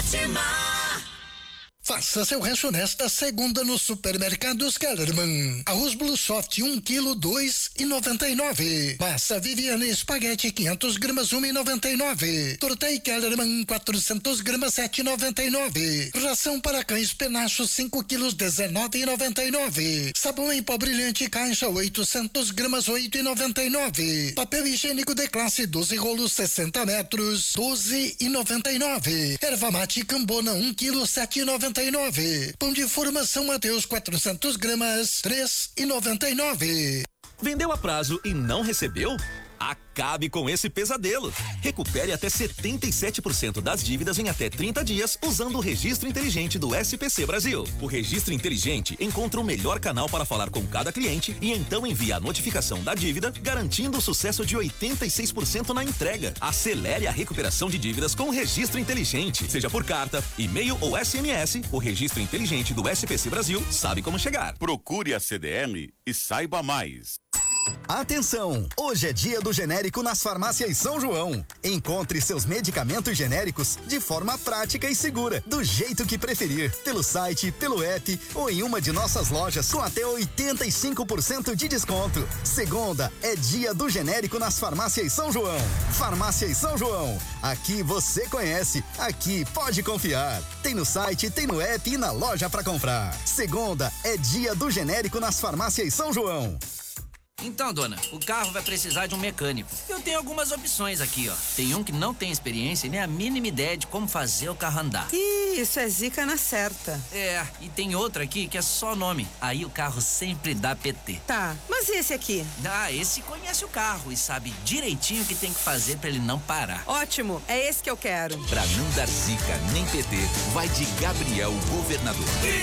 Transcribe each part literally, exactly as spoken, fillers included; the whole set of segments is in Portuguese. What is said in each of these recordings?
Fátima. Faça seu rancho nesta segunda no Supermercados Kellerman. Arroz Blue Soft um quilo, dois e noventa e nove. Massa Viviane Espaguete quinhentos gramas, um e noventa e nove. Tortei Kellerman quatrocentos gramas, sete e noventa e nove. Ração para cães Penacho cinco quilos, dezenove e noventa e nove. Sabão em pó brilhante caixa oitocentos gramas, oito e noventa e nove. Papel higiênico de classe doze rolos, sessenta metros, doze e noventa e nove. Erva mate Cambona um quilo, sete e noventa e nove. Pão de formação Mateus quatrocentos gramas, três e noventa e nove. Vendeu a prazo e não recebeu? Acabe com esse pesadelo. Recupere até setenta e sete por cento das dívidas em até trinta dias usando o Registro Inteligente do S P C Brasil. O Registro Inteligente encontra o melhor canal para falar com cada cliente e então envia a notificação da dívida, garantindo o sucesso de oitenta e seis por cento na entrega. Acelere a recuperação de dívidas com o Registro Inteligente. Seja por carta, e-mail ou S M S, o Registro Inteligente do S P C Brasil sabe como chegar. Procure a C D M e saiba mais. Atenção! Hoje é dia do genérico nas farmácias São João. Encontre seus medicamentos genéricos de forma prática e segura, do jeito que preferir, pelo site, pelo app ou em uma de nossas lojas com até oitenta e cinco por cento de desconto. Segunda é dia do genérico nas farmácias São João. Farmácias São João. Aqui você conhece, aqui pode confiar. Tem no site, tem no app e na loja para comprar. Segunda é dia do genérico nas farmácias São João. Então, dona, o carro vai precisar de um mecânico. Eu tenho algumas opções aqui, ó. Tem um que não tem experiência e nem a mínima ideia de como fazer o carro andar. Ih, isso é zica na certa. É, e tem outro aqui que é só nome. Aí o carro sempre dá P T. Tá, mas e esse aqui? Ah, esse conhece o carro e sabe direitinho o que tem que fazer pra ele não parar. Ótimo, é esse que eu quero. Pra não dar zica nem P T, vai de Gabriel Governador.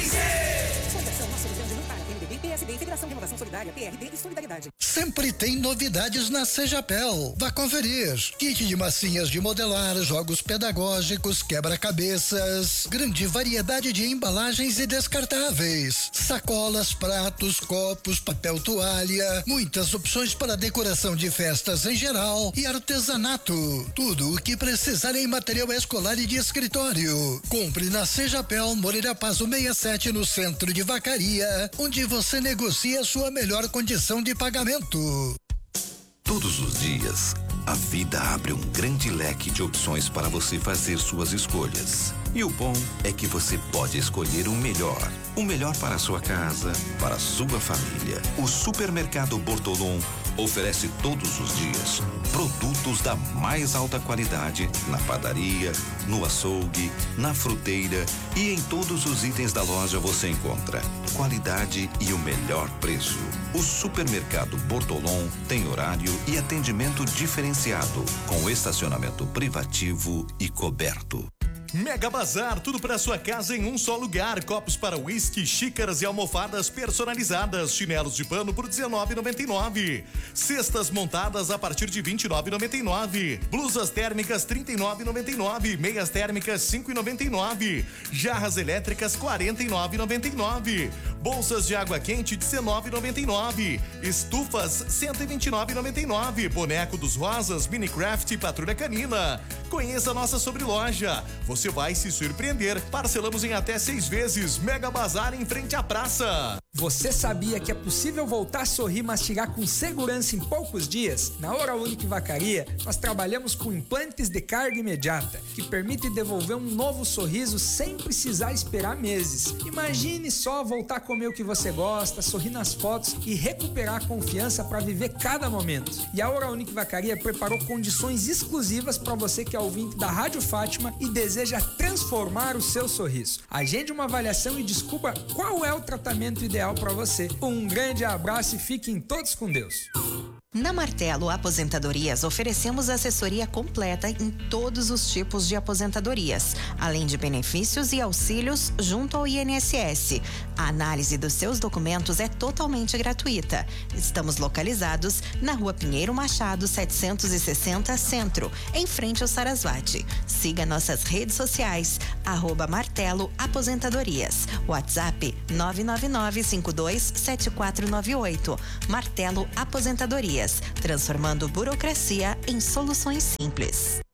P S D, Federação de Inovação Solidária, P R D e Solidariedade. Sempre tem novidades na Sejapel. Vá conferir. Kit de massinhas de modelar, jogos pedagógicos, quebra-cabeças, grande variedade de embalagens e descartáveis, sacolas, pratos, copos, papel toalha, muitas opções para decoração de festas em geral e artesanato. Tudo o que precisar em material escolar e de escritório. Compre na Sejapel, Moreira Pazo sessenta e sete, no centro de Vacaria, onde você negocia sua melhor condição de pagamento. Todos os dias, a vida abre um grande leque de opções para você fazer suas escolhas. E o bom é que você pode escolher o melhor. O melhor para a sua casa, para a sua família. O Supermercado Bortolom oferece todos os dias produtos da mais alta qualidade na padaria, no açougue, na fruteira e em todos os itens da loja você encontra qualidade e o melhor preço. O Supermercado Bortolom tem horário e atendimento diferenciado, com estacionamento privativo e coberto. Mega Bazar, tudo para sua casa em um só lugar. Copos para uísque, xícaras e almofadas personalizadas. Chinelos de pano por dezenove e noventa e nove. Cestas montadas a partir de vinte e nove e noventa e nove. Blusas térmicas trinta e nove e noventa e nove. Meias térmicas cinco e noventa e nove. Jarras elétricas quarenta e nove e noventa e nove. Bolsas de água quente dezenove e noventa e nove. Estufas cento e vinte e nove e noventa e nove. Boneco dos Rosas, Minecraft e Patrulha Canina. Conheça a nossa sobreloja. Você vai se surpreender. Parcelamos em até seis vezes. Mega Bazar em frente à praça. Você sabia que é possível voltar a sorrir e mastigar com segurança em poucos dias? Na Oral Unique Vacaria, nós trabalhamos com implantes de carga imediata, que permitem devolver um novo sorriso sem precisar esperar meses. Imagine só voltar a comer o que você gosta, sorrir nas fotos e recuperar a confiança para viver cada momento. E a Oral Unique Vacaria preparou condições exclusivas para você que é ouvinte da Rádio Fátima e deseja transformar o seu sorriso. Agende uma avaliação e descubra qual é o tratamento ideal para você. Um grande abraço e fiquem todos com Deus. Na Martelo Aposentadorias, oferecemos assessoria completa em todos os tipos de aposentadorias, além de benefícios e auxílios junto ao I N S S. A análise dos seus documentos é totalmente gratuita. Estamos localizados na Rua Pinheiro Machado, setecentos e sessenta, Centro, em frente ao Sarasvati. Siga nossas redes sociais, arroba Martelo Aposentadorias. WhatsApp nove nove nove cinco dois sete quatro nove oito. Martelo Aposentadorias, transformando burocracia em soluções simples.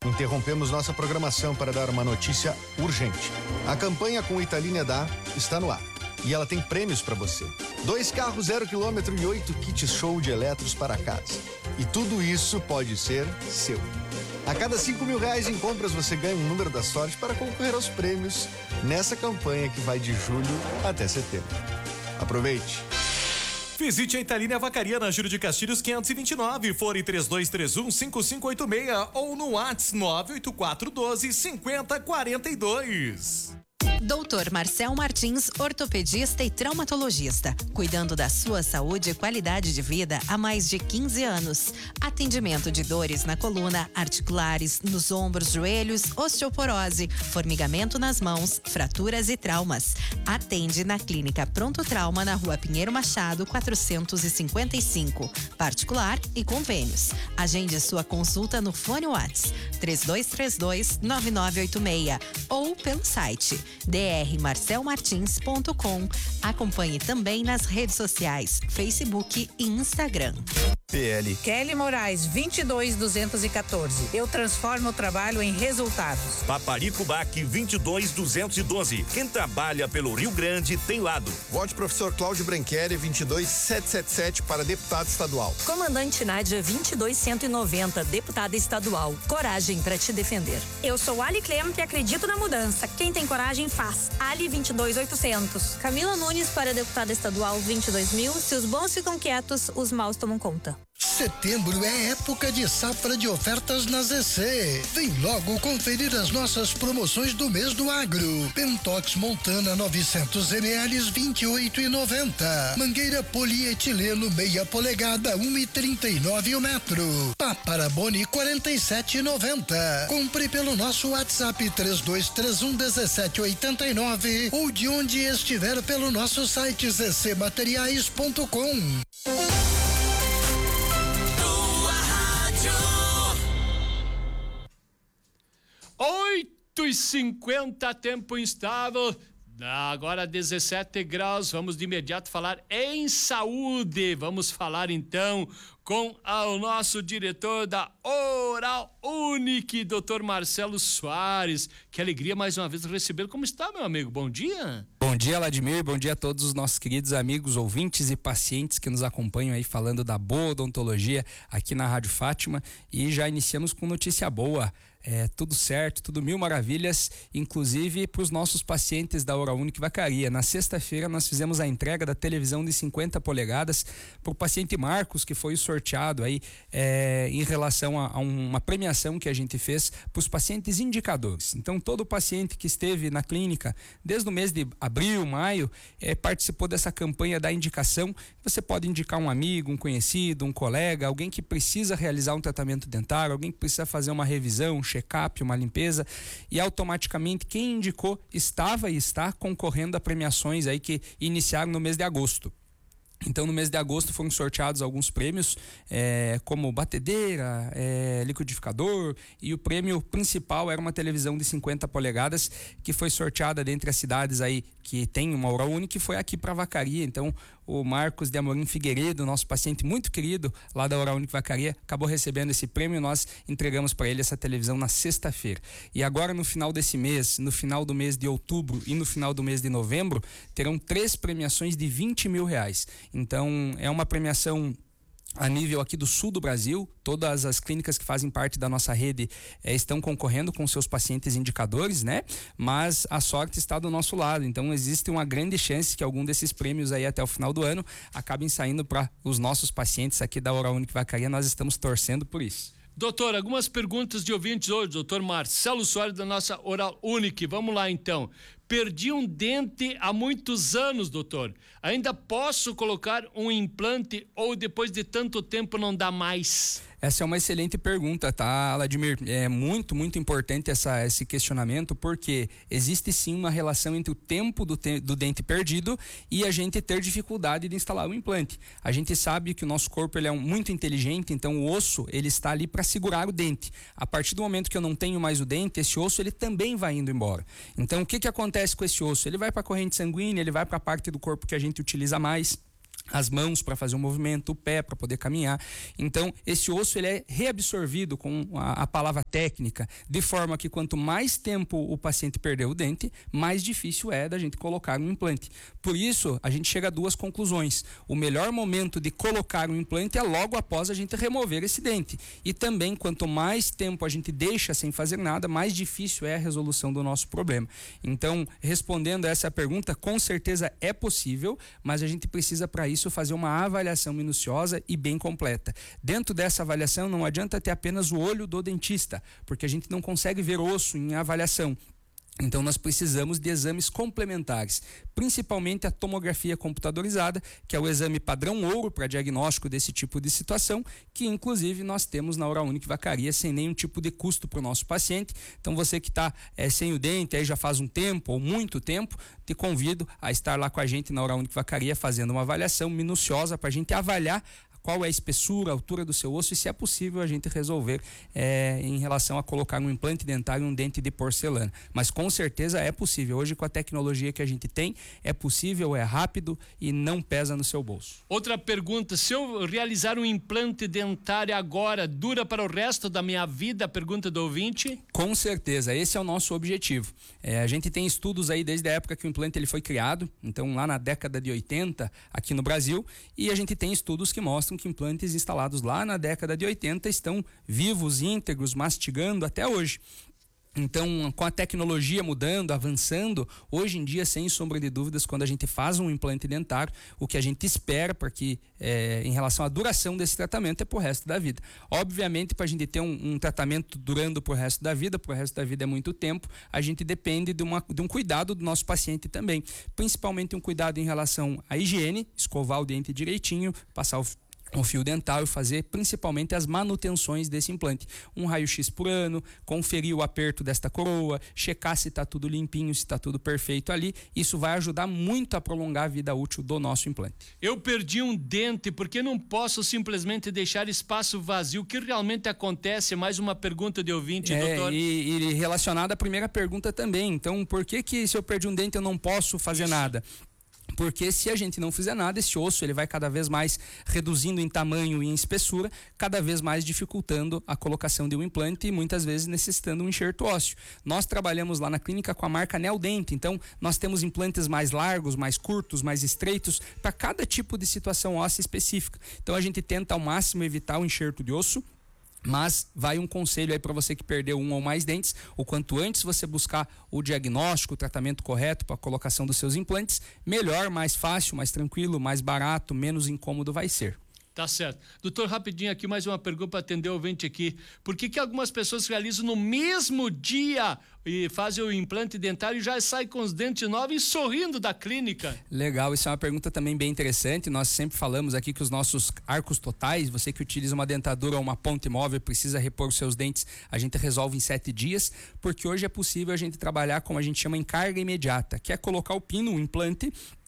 Interrompemos nossa programação para dar uma notícia urgente. A campanha com o Italínia Dá está no ar. E ela tem prêmios para você. Dois carros zero quilômetro e oito kits show de eletros para casa. E tudo isso pode ser seu. A cada cinco mil reais em compras você ganha um número da sorte para concorrer aos prêmios nessa campanha que vai de julho até setembro. Aproveite! Visite a Italínia Vacaria na Júlio de Castilhos quinhentos e vinte e nove, fone três dois três um, cinco cinco oito seis ou no WhatsApp nove oito quatro um dois, cinco zero quatro dois. doutor Marcel Martins, ortopedista e traumatologista, cuidando da sua saúde e qualidade de vida há mais de quinze anos. Atendimento de dores na coluna, articulares, nos ombros, joelhos, osteoporose, formigamento nas mãos, fraturas e traumas. Atende na Clínica Pronto Trauma na Rua Pinheiro Machado, quatrocentos e cinquenta e cinco. Particular e convênios. Agende sua consulta no fone WhatsApp três dois três dois, nove nove oito seis ou pelo site d r marcel martins ponto com. Acompanhe também nas redes sociais, Facebook e Instagram. P L Kelly Moraes, vinte e dois duzentos e quatorze. Eu transformo o trabalho em resultados. Paparico Bac, vinte e dois duzentos e doze. Quem trabalha pelo Rio Grande tem lado. Vote professor Cláudio Branqueri, vinte e dois setecentos e setenta e sete para deputado estadual. Comandante Nádia, vinte e dois cento e noventa, deputada estadual. Coragem para te defender. Eu sou Ali Clem, que acredito na mudança. Quem tem coragem faz. Ali vinte e dois oitocentos. Camila Nunes para deputada estadual vinte e dois mil. Se os bons ficam quietos, os maus tomam conta. Setembro é época de safra de ofertas na Z C. Vem logo conferir as nossas promoções do mês do agro. Pentox Montana novecentos mililitros, vinte e oito e noventa. Mangueira polietileno meia polegada, um e trinta e nove o metro. Paparabone quarenta e sete e noventa. Compre pelo nosso WhatsApp três dois três um, um sete oito nove ou de onde estiver pelo nosso site z c materiais ponto com. oito e cinquenta, tempo instável, agora dezessete graus. Vamos de imediato falar em saúde. Vamos falar então com o nosso diretor da Oral Unique, doutor Marcelo Soares. Que alegria mais uma vez receber. Como está, meu amigo? Bom dia. Bom dia, Vladimir. Bom dia a todos os nossos queridos amigos, ouvintes e pacientes que nos acompanham aí falando da boa odontologia aqui na Rádio Fátima. E já iniciamos com notícia boa. É, tudo certo, tudo mil maravilhas, inclusive para os nossos pacientes da Oral Unique Vacaria. Na sexta-feira nós fizemos a entrega da televisão de cinquenta polegadas para o paciente Marcos, que foi sorteado aí é, em relação a, a uma premiação que a gente fez para os pacientes indicadores. Então todo paciente que esteve na clínica desde o mês de abril, maio, é, participou dessa campanha da indicação. Você pode indicar um amigo, um conhecido, um colega, alguém que precisa realizar um tratamento dentário, alguém que precisa fazer uma revisão, um check-up, uma limpeza, e automaticamente quem indicou estava e está concorrendo a premiações aí que iniciaram no mês de agosto. Então, no mês de agosto foram sorteados alguns prêmios, é, como batedeira, é, liquidificador, e o prêmio principal era uma televisão de cinquenta polegadas que foi sorteada dentre as cidades aí que tem uma Oral Unique, que foi aqui para Vacaria. Então, o Marcos de Amorim Figueiredo, nosso paciente muito querido lá da Oral Unique Vacaria, acabou recebendo esse prêmio e nós entregamos para ele essa televisão na sexta-feira. E agora, no final desse mês, no final do mês de outubro e no final do mês de novembro, terão três premiações de vinte mil reais. Então, é uma premiação a nível aqui do sul do Brasil. Todas as clínicas que fazem parte da nossa rede eh, estão concorrendo com seus pacientes indicadores, né? Mas a sorte está do nosso lado, então existe uma grande chance que algum desses prêmios aí até o final do ano acabem saindo para os nossos pacientes aqui da Oral Unique Vacaria. Nós estamos torcendo por isso. Doutor, algumas perguntas de ouvintes hoje, doutor Marcelo Soares da nossa Oral Unique. Vamos lá então. Perdi um dente há muitos anos, doutor. Ainda posso colocar um implante ou depois de tanto tempo não dá mais? Essa é uma excelente pergunta, tá, Vladimir? É muito, muito importante essa, esse questionamento, porque existe sim uma relação entre o tempo do, te, do dente perdido e a gente ter dificuldade de instalar o implante. A gente sabe que o nosso corpo ele é um, muito inteligente, então o osso ele está ali para segurar o dente. A partir do momento que eu não tenho mais o dente, esse osso ele também vai indo embora. Então o que que acontece com esse osso? Ele vai para a corrente sanguínea, ele vai para a parte do corpo que a gente utiliza mais. as mãos para fazer um movimento, o pé para poder caminhar. Então, esse osso ele é reabsorvido com a, a palavra técnica, de forma que quanto mais tempo o paciente perdeu o dente, mais difícil é da gente colocar um implante. Por isso, a gente chega a duas conclusões. O melhor momento de colocar um implante é logo após a gente remover esse dente. E também, quanto mais tempo a gente deixa sem fazer nada, mais difícil é a resolução do nosso problema. Então, respondendo a essa pergunta, com certeza é possível, mas a gente precisa para isso fazer uma avaliação minuciosa e bem completa. Dentro dessa avaliação não adianta ter apenas o olho do dentista, porque a gente não consegue ver osso em avaliação. Então nós precisamos de exames complementares, principalmente a tomografia computadorizada, que é o exame padrão ouro para diagnóstico desse tipo de situação, que inclusive nós temos na Oral Unique Vacaria sem nenhum tipo de custo para o nosso paciente. Então você que está é, sem o dente aí já faz um tempo ou muito tempo, te convido a estar lá com a gente na Oral Unique Vacaria fazendo uma avaliação minuciosa para a gente avaliar qual é a espessura, a altura do seu osso e se é possível a gente resolver é, em relação a colocar um implante dentário e um dente de porcelana. Mas com certeza é possível. Hoje, com a tecnologia que a gente tem, é possível, é rápido e não pesa no seu bolso. Outra pergunta, se eu realizar um implante dentário agora, dura para o resto da minha vida? Pergunta do ouvinte. Com certeza, esse é o nosso objetivo. É, a gente tem estudos aí desde a época que o implante ele foi criado, então lá na década de oitenta, aqui no Brasil, e a gente tem estudos que mostram que implantes instalados lá na década de oitenta estão vivos, íntegros, mastigando até hoje. Então, com a tecnologia mudando, avançando, hoje em dia, sem sombra de dúvidas, quando a gente faz um implante dentário, o que a gente espera para que, é, em relação à duração desse tratamento, é pro resto da vida. Obviamente, para a gente ter um, um tratamento durando pro resto da vida, pro resto da vida é muito tempo, a gente depende de, uma, de um cuidado do nosso paciente também. Principalmente um cuidado em relação à higiene, escovar o dente direitinho, passar o o fio dental e fazer principalmente as manutenções desse implante. Um raio-x por ano, conferir o aperto desta coroa, checar se está tudo limpinho, se está tudo perfeito ali. Isso vai ajudar muito a prolongar a vida útil do nosso implante. Eu perdi um dente, por que não posso simplesmente deixar espaço vazio? O que realmente acontece? Mais uma pergunta de ouvinte, é, doutor. E, e relacionada à primeira pergunta também. Então, por que que se eu perdi um dente eu não posso fazer Isso. nada? Porque se a gente não fizer nada, esse osso ele vai cada vez mais reduzindo em tamanho e em espessura, cada vez mais dificultando a colocação de um implante e muitas vezes necessitando um enxerto ósseo. Nós trabalhamos lá na clínica com a marca Neodent, então nós temos implantes mais largos, mais curtos, mais estreitos, para cada tipo de situação óssea específica. Então a gente tenta ao máximo evitar o enxerto de osso. Mas vai um conselho aí para você que perdeu um ou mais dentes, o quanto antes você buscar o diagnóstico, o tratamento correto para a colocação dos seus implantes, melhor, mais fácil, mais tranquilo, mais barato, menos incômodo vai ser. Tá certo. Doutor, rapidinho aqui, mais uma pergunta para atender o ouvinte aqui. Por que que algumas pessoas realizam no mesmo dia e fazem o implante dentário e já saem com os dentes novos e sorrindo da clínica? Legal, isso é uma pergunta também bem interessante. Nós sempre falamos aqui que os nossos arcos totais, você que utiliza uma dentadura ou uma ponte móvel precisa repor os seus dentes, a gente resolve em sete dias, porque hoje é possível a gente trabalhar como a gente chama em carga imediata, que é colocar o pino, o implante,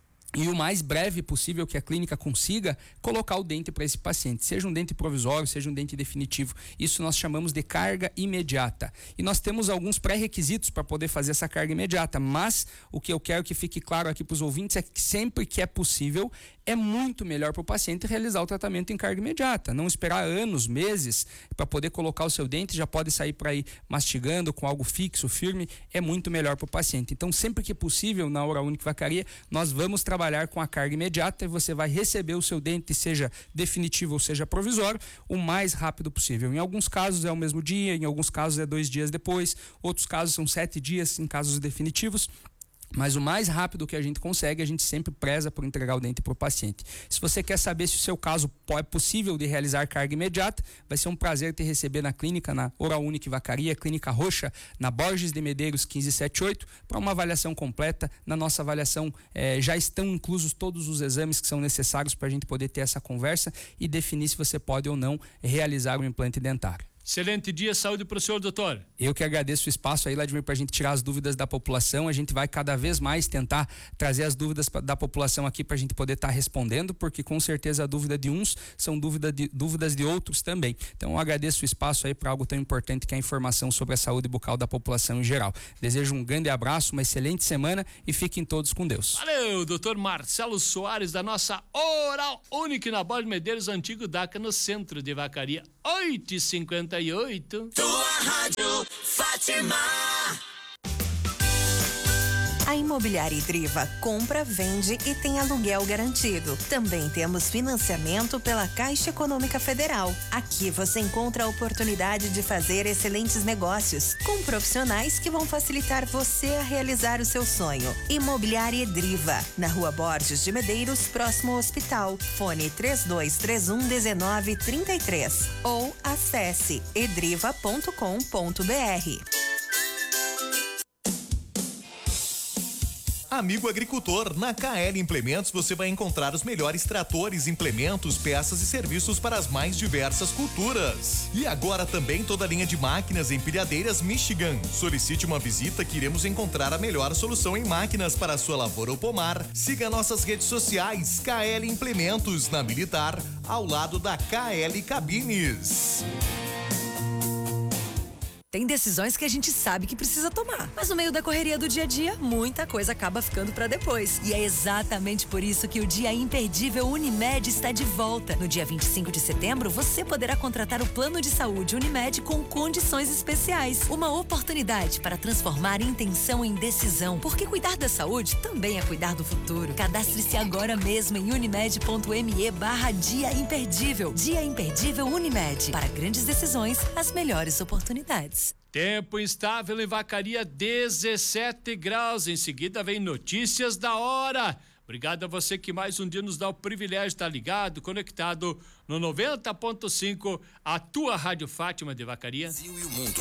e o mais breve possível que a clínica consiga colocar o dente para esse paciente, seja um dente provisório, seja um dente definitivo. Isso nós chamamos de carga imediata. E nós temos alguns pré-requisitos para poder fazer essa carga imediata, mas o que eu quero que fique claro aqui para os ouvintes é que sempre que é possível, é muito melhor para o paciente realizar o tratamento em carga imediata, não esperar anos, meses para poder colocar o seu dente, já pode sair para ir mastigando com algo fixo, firme, é muito melhor para o paciente. Então, sempre que possível, na Oral Unique Vacaria, nós vamos trabalhar com a carga imediata e você vai receber o seu dente, seja definitivo ou seja provisório, o mais rápido possível. Em alguns casos é o mesmo dia, em alguns casos é dois dias depois, outros casos são sete dias em casos definitivos. Mas o mais rápido que a gente consegue, a gente sempre preza por entregar o dente para o paciente. Se você quer saber se o seu caso é possível de realizar carga imediata, vai ser um prazer te receber na clínica, na Oral Unique Vacaria, Clínica Roxa, na Borges de Medeiros quinze setenta e oito, para uma avaliação completa. Na nossa avaliação eh, já estão inclusos todos os exames que são necessários para a gente poder ter essa conversa e definir se você pode ou não realizar um implante dentário. Excelente dia, saúde para o senhor, doutor. Eu que agradeço o espaço aí, Vladimir, para a gente tirar as dúvidas da população. A gente vai cada vez mais tentar trazer as dúvidas da população aqui para a gente poder estar tá respondendo, porque com certeza a dúvida de uns são dúvida de, dúvidas de outros também. Então eu agradeço o espaço aí para algo tão importante que é a informação sobre a saúde bucal da população em geral. Desejo um grande abraço, uma excelente semana e fiquem todos com Deus. Valeu, doutor Marcelo Soares, da nossa Oral Única na Borges Medeiros, antigo D A C A, no centro de Vacaria, oito e cinquenta e oito. Tua Rádio Fátima. A Imobiliária Idriva compra, vende e tem aluguel garantido. Também temos financiamento pela Caixa Econômica Federal. Aqui você encontra a oportunidade de fazer excelentes negócios com profissionais que vão facilitar você a realizar o seu sonho. Imobiliária Idriva, na Rua Borges de Medeiros, próximo ao hospital. Fone três dois três um, um nove três três ou acesse edriva ponto com ponto br. Amigo agricultor, na K L Implementos você vai encontrar os melhores tratores, implementos, peças e serviços para as mais diversas culturas. E agora também toda a linha de máquinas empilhadeiras Michigan. Solicite uma visita que iremos encontrar a melhor solução em máquinas para a sua lavoura ou pomar. Siga nossas redes sociais, K L Implementos, na Militar, ao lado da K L Cabines. Tem decisões que a gente sabe que precisa tomar, mas no meio da correria do dia a dia, muita coisa acaba ficando para depois. E é exatamente por isso que o Dia Imperdível Unimed está de volta. No dia vinte e cinco de setembro, você poderá contratar o plano de saúde Unimed com condições especiais. Uma oportunidade para transformar intenção em decisão, porque cuidar da saúde também é cuidar do futuro. Cadastre-se agora mesmo em unimed.me barra Dia Imperdível. Dia Imperdível Unimed. Para grandes decisões, as melhores oportunidades. Tempo instável em Vacaria, dezessete graus. Em seguida vem notícias da hora. Obrigado a você que mais um dia nos dá o privilégio de estar ligado, conectado no noventa ponto cinco, a tua Rádio Fátima de Vacaria. Brasil e o mundo.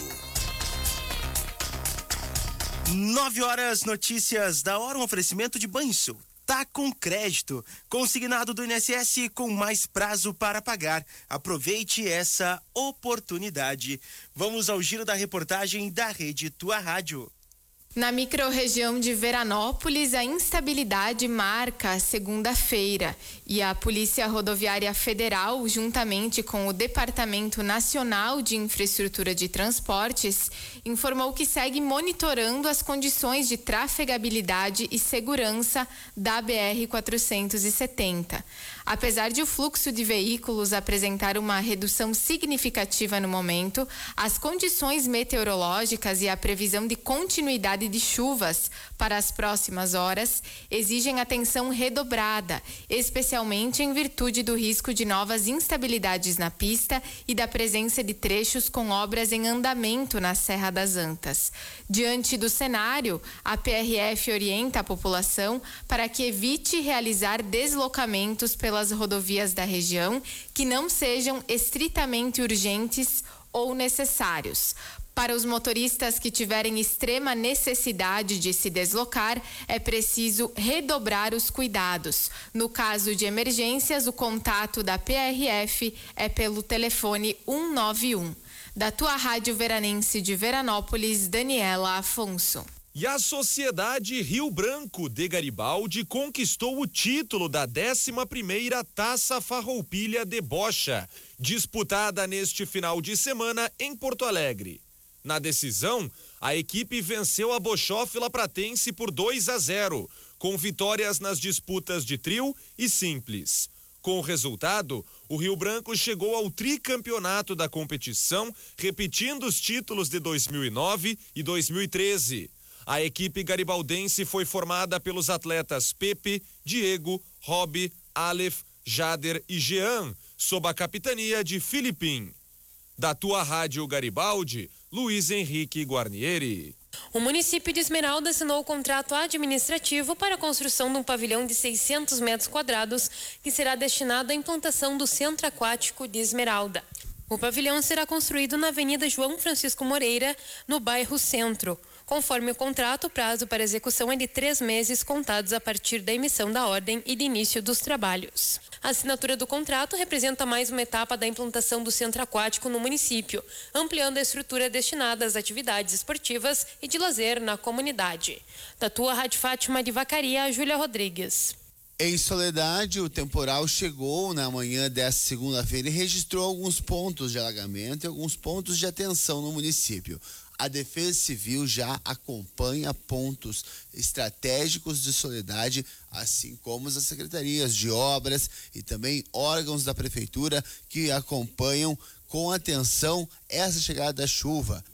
Nove horas, notícias da hora, um oferecimento de Banrisul. Tá com crédito, consignado do I N S S com mais prazo para pagar. Aproveite essa oportunidade. Vamos ao giro da reportagem da Rede Tua Rádio. Na microrregião de Veranópolis, a instabilidade marca a segunda-feira e a Polícia Rodoviária Federal, juntamente com o Departamento Nacional de Infraestrutura de Transportes, informou que segue monitorando as condições de trafegabilidade e segurança da B R quatrocentos e setenta. Apesar de o fluxo de veículos apresentar uma redução significativa no momento, as condições meteorológicas e a previsão de continuidade de chuvas para as próximas horas exigem atenção redobrada, especialmente em virtude do risco de novas instabilidades na pista e da presença de trechos com obras em andamento na Serra das Antas. Diante do cenário, a P R F orienta a população para que evite realizar deslocamentos pelas rodovias da região que não sejam estritamente urgentes ou necessários. Para os motoristas que tiverem extrema necessidade de se deslocar, é preciso redobrar os cuidados. No caso de emergências, o contato da P R F é pelo telefone um nove um. Da tua Rádio Veranense de Veranópolis, Daniela Afonso. E a Sociedade Rio Branco de Garibaldi conquistou o título da décima primeira Taça Farroupilha de Bocha, disputada neste final de semana em Porto Alegre. Na decisão, a equipe venceu a Bochófila Pratense por dois a zero, com vitórias nas disputas de trio e simples. Com o resultado, o Rio Branco chegou ao tricampeonato da competição, repetindo os títulos de dois mil e nove e dois mil e treze. A equipe garibaldense foi formada pelos atletas Pepe, Diego, Rob, Aleph, Jader e Jean, sob a capitania de Filipim. Da tua Rádio Garibaldi, Luiz Henrique Guarnieri. O município de Esmeralda assinou o contrato administrativo para a construção de um pavilhão de seiscentos metros quadrados que será destinado à implantação do Centro Aquático de Esmeralda. O pavilhão será construído na Avenida João Francisco Moreira, no bairro Centro. Conforme o contrato, o prazo para execução é de três meses contados a partir da emissão da ordem e de início dos trabalhos. A assinatura do contrato representa mais uma etapa da implantação do centro aquático no município, ampliando a estrutura destinada às atividades esportivas e de lazer na comunidade. Da tua Rádio Fátima de Vacaria, Júlia Rodrigues. Em Soledade, o temporal chegou na manhã desta segunda-feira e registrou alguns pontos de alagamento e alguns pontos de atenção no município. A Defesa Civil já acompanha pontos estratégicos de Soledade, assim como as secretarias de obras e também órgãos da prefeitura que acompanham com atenção essa chegada da chuva.